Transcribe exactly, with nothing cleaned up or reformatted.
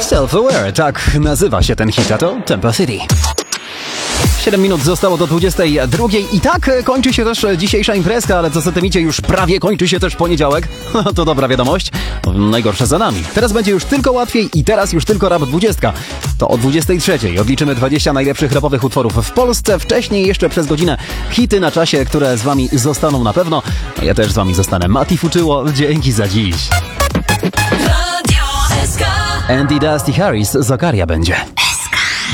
Self-Aware, tak nazywa się ten hit, a to Tempo City. siedem minut zostało do dwudziestej drugiej i tak kończy się też dzisiejsza imprezka, ale co zatem już prawie kończy się też poniedziałek. To dobra wiadomość, najgorsze za nami. Teraz będzie już tylko łatwiej i teraz już tylko Rap dwadzieścia. To o dwudziestej trzeciej odliczymy dwadzieścia najlepszych rapowych utworów w Polsce. Wcześniej jeszcze przez godzinę hity na czasie, które z wami zostaną na pewno. Ja też z wami zostanę. Mati Fuczyło, dzięki za dziś. Andy Dusty Harris, Zakaria będzie.